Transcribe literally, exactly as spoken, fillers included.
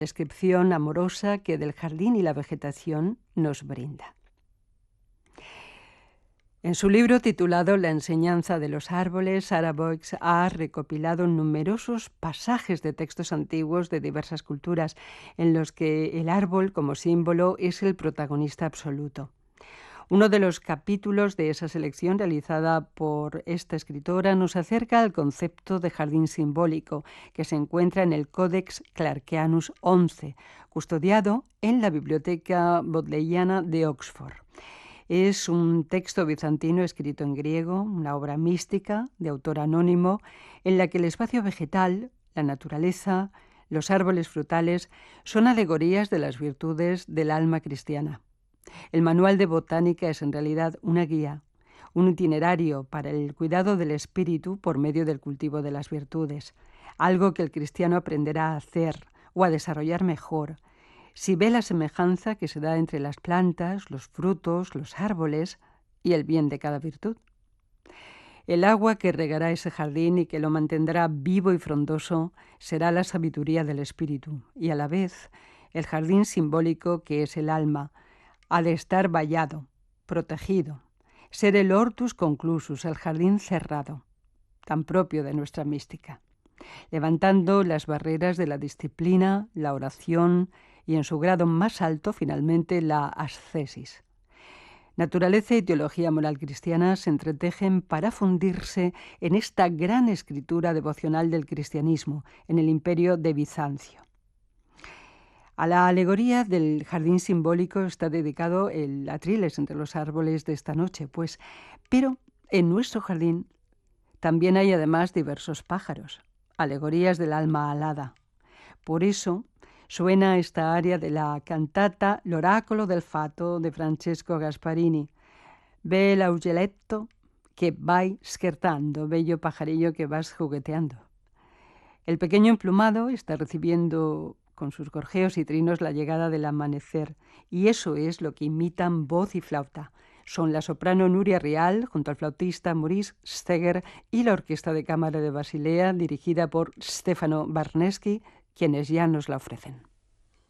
descripción amorosa que del jardín y la vegetación nos brinda. En su libro titulado La enseñanza de los árboles, Sarah Boyce ha recopilado numerosos pasajes de textos antiguos de diversas culturas en los que el árbol como símbolo es el protagonista absoluto. Uno de los capítulos de esa selección realizada por esta escritora nos acerca al concepto de jardín simbólico que se encuentra en el Codex Clarkeanus once, custodiado en la Biblioteca Bodleiana de Oxford. Es un texto bizantino escrito en griego, una obra mística de autor anónimo, en la que el espacio vegetal, la naturaleza, los árboles frutales son alegorías de las virtudes del alma cristiana. El manual de botánica es en realidad una guía, un itinerario para el cuidado del espíritu por medio del cultivo de las virtudes, algo que el cristiano aprenderá a hacer o a desarrollar mejor si ve la semejanza que se da entre las plantas, los frutos, los árboles y el bien de cada virtud. El agua que regará ese jardín y que lo mantendrá vivo y frondoso será la sabiduría del espíritu y a la vez el jardín simbólico que es el alma ha de estar vallado, protegido, ser el hortus conclusus, el jardín cerrado, tan propio de nuestra mística, levantando las barreras de la disciplina, la oración y en su grado más alto, finalmente, la ascesis. Naturaleza y teología moral cristiana se entretejen para fundirse en esta gran escritura devocional del cristianismo, en el imperio de Bizancio. A la alegoría del jardín simbólico está dedicado el atriles entre los árboles de esta noche, pues, pero en nuestro jardín también hay además diversos pájaros, alegorías del alma alada. Por eso suena esta aria de la cantata L'oracolo del fato de Francesco Gasparini. Bel augelletto que vai scherzando, bello pajarillo que vas jugueteando. El pequeño emplumado está recibiendo con sus gorjeos y trinos la llegada del amanecer, y eso es lo que imitan voz y flauta. Son la soprano Nuria Rial, junto al flautista Maurice Steger, y la Orquesta de Cámara de Basilea, dirigida por Stefano Barneschi, quienes ya nos la ofrecen.